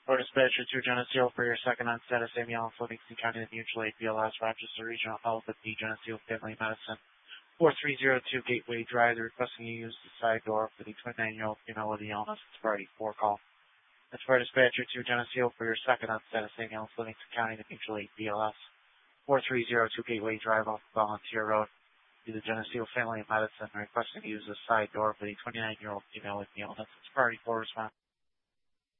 Or dispatcher to Geneseo for your second on status ambulance Livingston County Mutual Aid BLS Rochester Regional Health at the Geneseo Family Medicine 4302 Gateway Drive. They're requesting you use the side door for the 29-year-old female with the illness. It's priority 4 call. That's for dispatcher to Geneseo for your second on status ambulance Livingston County Mutual Aid BLS 4302 Gateway Drive off Volunteer Road to the Geneseo Family Medicine. Requesting you use the side door for the 29-year-old female with the illness. It's priority 4 response.